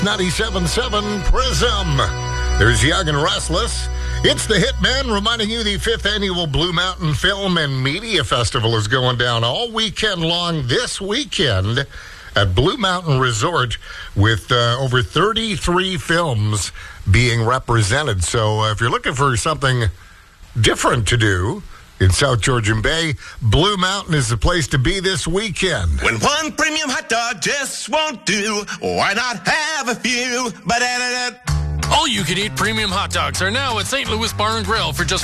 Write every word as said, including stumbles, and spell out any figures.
ninety-seven point seven Prism. There's Young and Restless. It's the Hitman reminding you the fifth annual Blue Mountain Film and Media Festival is going down all weekend long this weekend at Blue Mountain Resort with uh, over thirty-three films being represented. So uh, if you're looking for something different to do in South Georgian Bay, Blue Mountain is the place to be this weekend. When one premium hot dog just won't do, why not have a few? Ba-da-da-da. All you can eat premium hot dogs are now at Saint Louis Bar and Grill for just